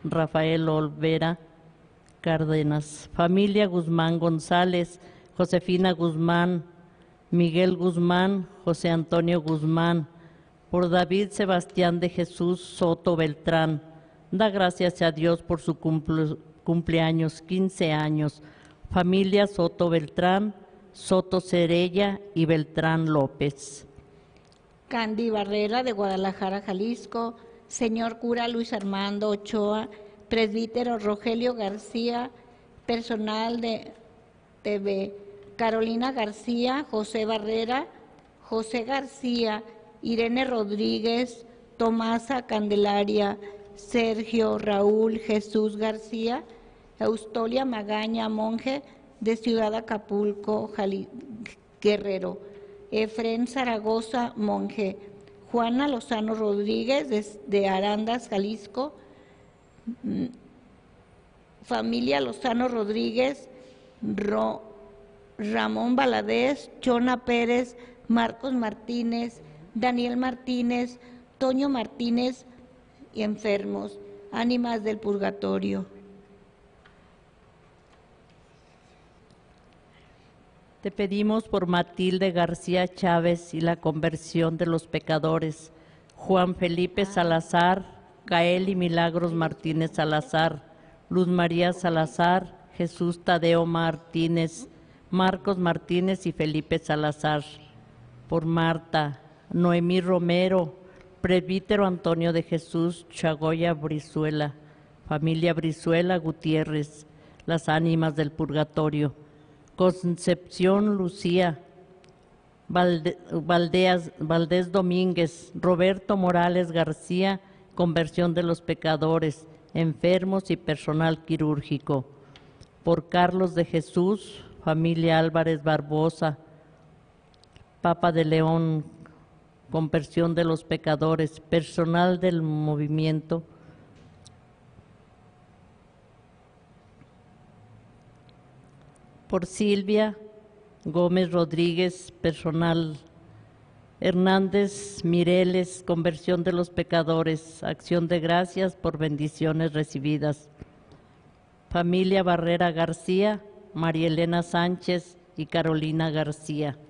Rafael Olvera Cárdenas. Familia Guzmán González, Josefina Guzmán, Miguel Guzmán, José Antonio Guzmán. Por David Sebastián de Jesús Soto Beltrán. Da gracias a Dios por su cumpleaños, 15 años. Familia Soto Beltrán, Soto Cerella y Beltrán López. Candy Barrera de Guadalajara, Jalisco. Señor cura Luis Armando Ochoa, presbítero Rogelio García, personal de TV. Carolina García, José Barrera, José García, Irene Rodríguez, Tomasa Candelaria, Sergio Raúl Jesús García, Eustolia Magaña, monje de Ciudad Acapulco, Guerrero, Efrén Zaragoza, monje, Juana Lozano Rodríguez de Arandas, Jalisco, familia Lozano Rodríguez, Ramón Valadez, Chona Pérez, Marcos Martínez, Daniel Martínez, Toño Martínez y enfermos, ánimas del purgatorio. Te pedimos por Matilde García Chávez y la conversión de los pecadores, Juan Felipe Salazar, Gael y Milagros Martínez Salazar, Luz María Salazar, Jesús Tadeo Martínez, Marcos Martínez y Felipe Salazar. Por Marta, Noemí Romero, presbítero Antonio de Jesús Chagoya Brizuela, familia Brizuela Gutiérrez, las ánimas del purgatorio. Concepción Lucía, Valdés Domínguez, Roberto Morales García, conversión de los pecadores, enfermos y personal quirúrgico. Por Carlos de Jesús, familia Álvarez Barbosa, Papa de León, conversión de los pecadores, personal del movimiento. Por Silvia Gómez Rodríguez, personal. Hernández Mireles, conversión de los pecadores, acción de gracias por bendiciones recibidas. Familia Barrera García, María Elena Sánchez y Carolina García.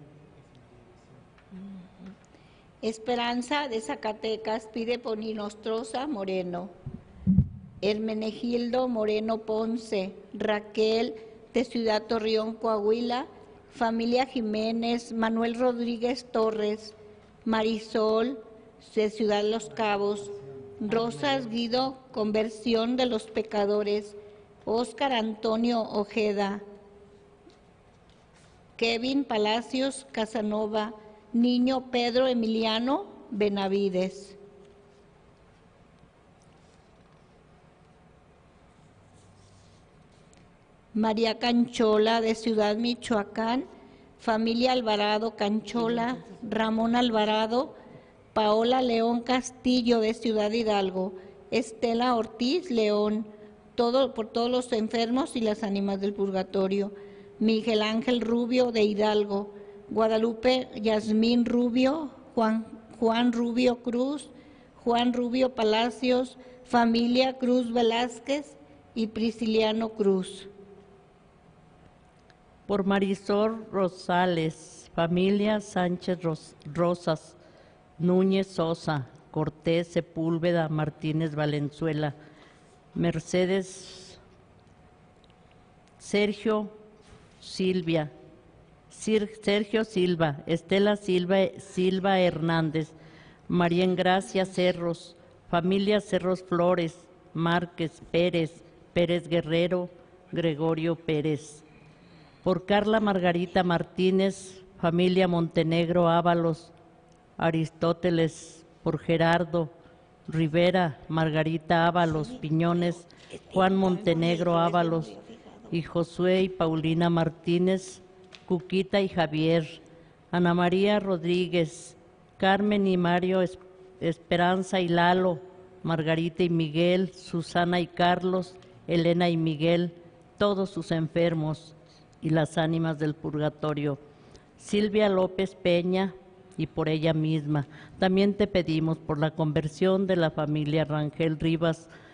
Esperanza de Zacatecas pide por Nostroza Moreno. Hermenegildo Moreno Ponce, Raquel de Ciudad Torreón, Coahuila, familia Jiménez, Manuel Rodríguez Torres, Marisol de Ciudad Los Cabos, Rosas Guido, conversión de los pecadores, Óscar Antonio Ojeda, Kevin Palacios Casanova, Niño Pedro Emiliano Benavides. María Canchola de Ciudad Michoacán, familia Alvarado Canchola, Ramón Alvarado, Paola León Castillo de Ciudad Hidalgo, Estela Ortiz León, por todos los enfermos y las ánimas del purgatorio, Miguel Ángel Rubio de Hidalgo, Guadalupe Yasmín Rubio, Juan Rubio Cruz, Juan Rubio Palacios, familia Cruz Velázquez y Prisciliano Cruz. Por Marisol Rosales, familia Sánchez Rosas, Núñez Sosa, Cortés Sepúlveda, Martínez Valenzuela, Mercedes, Sergio Silva, Estela Silva Hernández, María Engracia Cerros, familia Cerros Flores, Márquez Pérez, Pérez Guerrero, Gregorio Pérez. Por Carla Margarita Martínez, familia Montenegro Ábalos, Aristóteles, por Gerardo Rivera, Margarita Ábalos Piñones, Juan Montenegro Ábalos y Josué y Paulina Martínez, Cuquita y Javier, Ana María Rodríguez, Carmen y Mario Esperanza y Lalo, Margarita y Miguel, Susana y Carlos, Elena y Miguel, todos sus enfermos y las ánimas del purgatorio. Silvia López Peña y por ella misma. También te pedimos por la conversión de la familia Rangel Rivas